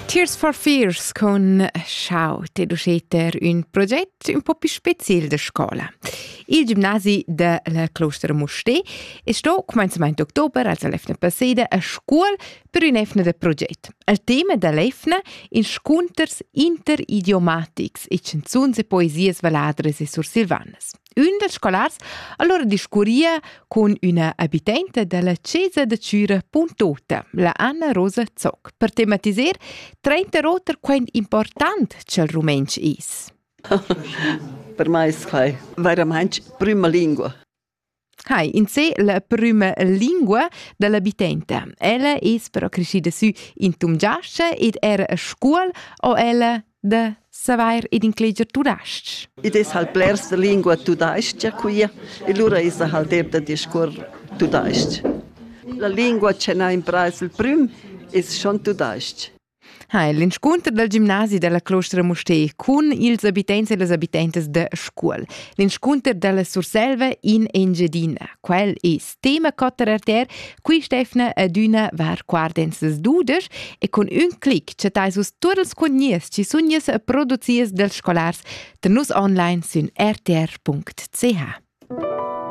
Tears for Fears con Schau, ed usciter un progetto un po' più speciale da scuola. Il gimnasi della Clostra Musté è sto, comencement ottobre, also l'efna passada, a scuola per un efna de progetto. Il tema dell'efna in scunters interidiomatics e canzuns e poesies valadres e sursilvanas. Un dels scolars allora discuria con una abitante della Chiesa de Ciura Puntota, la Anna Rosa Zoc, per tematiser 30 roter quant important c'è il rumensch is. Per me è veramente prima lingua. Hai, in sé la prima lingua dell'abitante. Ella è però crescita su in Tumgiascia ed era a scuola o ella da savoir ed incleger tudastsch. Ed è halt l'erste lingua tudastsch qui e allora è halt erda di scuola tudastsch. La lingua che na in Preisel prim è schon tudastsch. L'incontro del gimnasi della Clostra Musté con ils abitants e le abitantes de scuola. L'incontro della Surselva in Engiadina. Quel è tema cotterarter qui Stefna aduna var quardenses dudes e con un clic c'è taisus tutti cognies ci sognies produzies del scolars tenus online sun rtr.ch.